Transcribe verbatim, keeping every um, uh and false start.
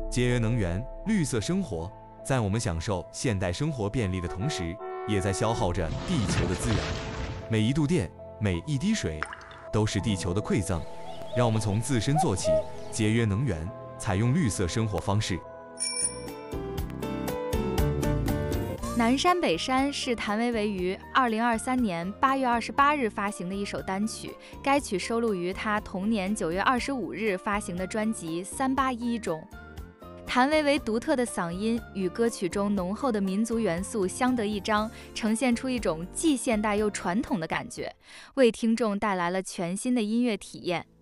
节约能源、绿色生活，在我们享受现代生活便利的同时，也在消耗着地球的资源。每一度电，每一滴水，都是地球的馈赠。让我们从自身做起，节约能源，采用绿色生活方式。 南山北山是谭维维于二零二三年八月二十八日发行的一首单曲，该曲收录于他同年九月二十五日发行的专辑《三八一》中。谭维维独特的嗓音与歌曲中浓厚的民族元素相得益彰，呈现出一种既现代又传统的感觉，为听众带来了全新的音乐体验。